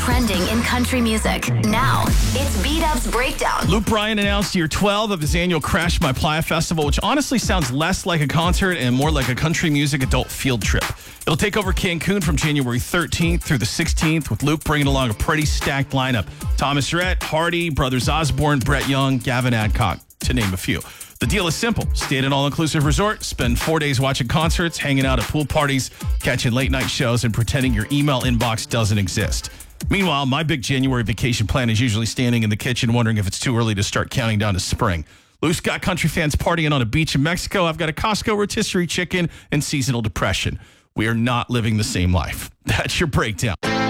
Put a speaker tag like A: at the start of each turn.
A: trending in country music. Now, it's B-Dub's Breakdown.
B: Luke Bryan announced year 12 of his annual Crash My Playa Festival, which honestly sounds less like a concert and more like a country music adult field trip. It'll take over Cancun from January 13th through the 16th, with Luke bringing along a pretty stacked lineup. Thomas Rhett, Hardy, Brothers Osborne, Brett Young, Gavin Adcock, to name a few. The deal is simple. Stay at an all-inclusive resort, spend 4 days watching concerts, hanging out at pool parties, catching late-night shows, and pretending your email inbox doesn't exist. Meanwhile, my big January vacation plan is usually standing in the kitchen wondering if it's too early to start counting down to spring. Luke's got country fans partying on a beach in Mexico. I've got a Costco rotisserie chicken and seasonal depression. We are not living the same life. That's your breakdown.